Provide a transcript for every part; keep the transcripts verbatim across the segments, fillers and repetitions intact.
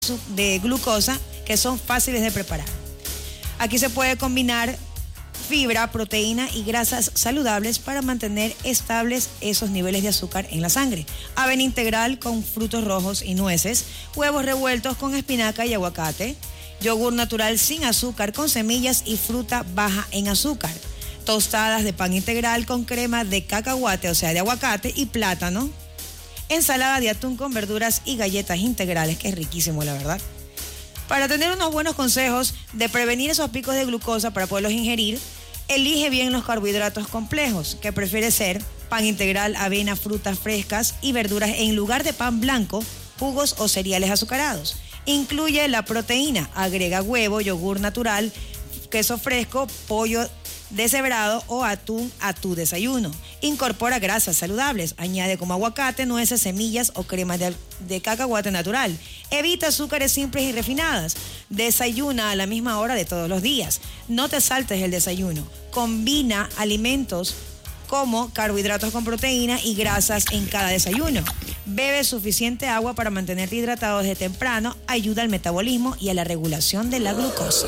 de glucosa que son fáciles de preparar. Aquí se puede combinar fibra, proteína y grasas saludables para mantener estables esos niveles de azúcar en la sangre. Avena integral con frutos rojos y nueces, huevos revueltos con espinaca y aguacate, yogur natural sin azúcar con semillas y fruta baja en azúcar, tostadas de pan integral con crema de cacahuate, o sea, de aguacate y plátano, ensalada de atún con verduras y galletas integrales, que es riquísimo, la verdad. Para tener unos buenos consejos de prevenir esos picos de glucosa para poderlos ingerir, elige bien los carbohidratos complejos, que prefiere ser pan integral, avena, frutas frescas y verduras en lugar de pan blanco, jugos o cereales azucarados. Incluye la proteína, agrega huevo, yogur natural, queso fresco, pollo deshebrado o atún a tu desayuno. Incorpora grasas saludables, añade como aguacate, nueces, semillas o crema de, de cacahuate natural. Evita azúcares simples y refinadas. Desayuna a la misma hora de todos los días. No te saltes el desayuno. Combina alimentos como carbohidratos con proteína y grasas en cada desayuno. Bebe suficiente agua para mantenerte hidratado desde temprano. Ayuda al metabolismo y a la regulación de la glucosa.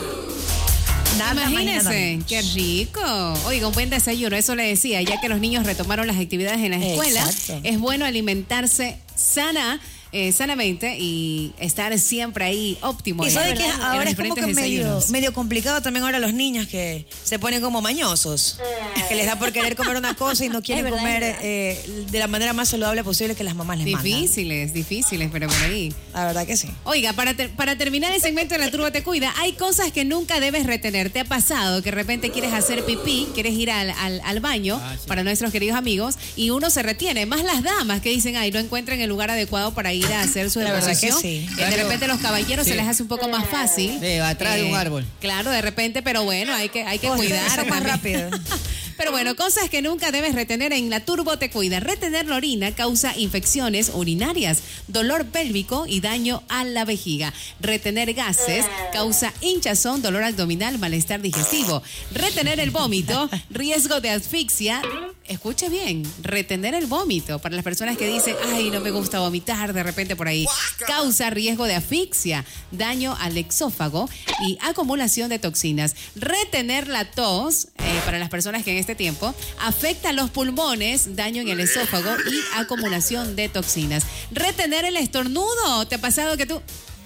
Nada, imagínese, qué rico. Oiga, un buen desayuno, eso le decía, ya que los niños retomaron las actividades en la escuela. Exacto. Es bueno alimentarse sana, eh, sanamente y estar siempre ahí óptimo. Y sabe que ahora es como que medio, medio complicado también ahora los niños que se ponen como mañosos, que les da por querer comer una cosa y no quieren verdad, comer eh, de la manera más saludable posible que las mamás les mandan. Difíciles, difíciles, pero por ahí. La verdad que sí. Oiga, para, ter para terminar el segmento de La Turbo Te Cuida, hay cosas que nunca debes retener. ¿Te ha pasado que de repente quieres hacer pipí, quieres ir al, al, al baño ah, sí. para nuestros queridos amigos y uno se retiene? Más las damas que dicen, ay, no encuentran el lugar adecuado para ir a hacer su deposición. Sí. Eh, de repente los caballeros sí. se les hace un poco más fácil. Sí, atrás eh, de un árbol. Claro, de repente, pero bueno, hay que, hay que oh, cuidar. Más rápido. Pero bueno, cosas que nunca debes retener en La Turbo Te Cuida. Retener la orina causa infecciones urinarias, dolor pélvico y daño a la vejiga. Retener gases causa hinchazón, dolor abdominal, malestar digestivo. Retener el vómito, riesgo de asfixia. Escuche bien, retener el vómito para las personas que dicen, ay, no me gusta vomitar, de repente por ahí, causa riesgo de asfixia, daño al exófago y acumulación de toxinas. Retener la tos, eh, para las personas que en este tiempo, afecta los pulmones, daño en el esófago y acumulación de toxinas. Retener el estornudo, ¿te ha pasado que tú,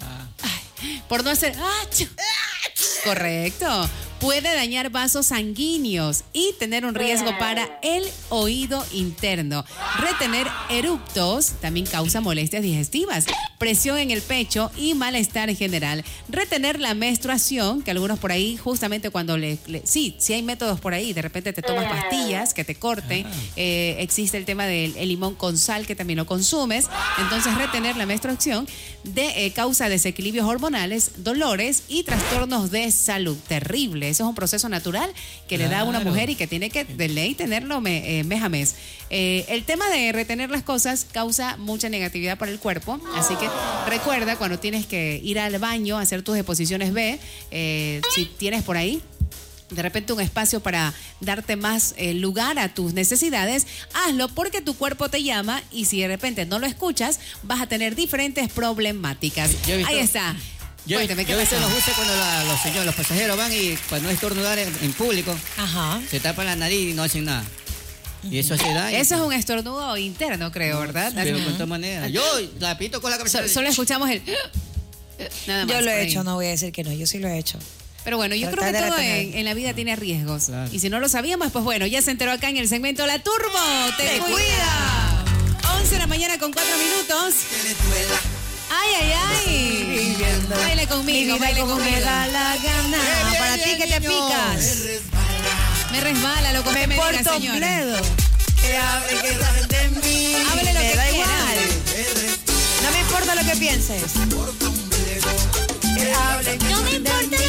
ay, por no hacer, ¡ah! Correcto. Puede dañar vasos sanguíneos y tener un riesgo para el oído interno. Retener eructos también causa molestias digestivas, presión en el pecho y malestar general. Retener la menstruación, que algunos por ahí, justamente cuando le... le sí, sí hay métodos por ahí, de repente te tomas pastillas que te corten. Eh, existe el tema del el limón con sal, que también lo consumes. Entonces, retener la menstruación de, eh, causa desequilibrios hormonales, dolores y trastornos de salud. Terrible. Eso es un proceso natural que claro. le da a una mujer y que tiene que de ley tenerlo me, eh, mes a mes. Eh, el tema de retener las cosas causa mucha negatividad para el cuerpo, así que recuerda cuando tienes que ir al baño a hacer tus deposiciones B, eh, si tienes por ahí de repente un espacio para darte más eh, lugar a tus necesidades, hazlo porque tu cuerpo te llama y si de repente no lo escuchas, vas a tener diferentes problemáticas. Ahí está. Yo, Cuéntame, yo a veces los uso cuando la, los señores, los pasajeros van y cuando estornudar en, en público, Ajá. se tapan la nariz y no hacen nada. Y eso hace daño. Eso es un estornudo interno, creo, ¿verdad? Pero de todas maneras. Yo la pito con la cabeza. So, solo escuchamos el... Nada más, yo lo he hecho, no voy a decir que no, yo sí lo he hecho. Pero bueno, yo Tratar creo que todo en, en la vida tiene riesgos. Claro. Y si no lo sabíamos, pues bueno, ya se enteró acá en el segmento La Turbo Te, Te cuida. cuida. once de la mañana con cuatro minutos. Ay, ay, ay. Baile conmigo, baile conmigo. Me da la gana. Bien, Para bien, ti que te picas. Me resbala, lo que me, me diga, señora. Bledo. Que hable, que hable de mí. Hable lo me que da quiera. igual. No me importa lo que pienses. Que hable, no me importa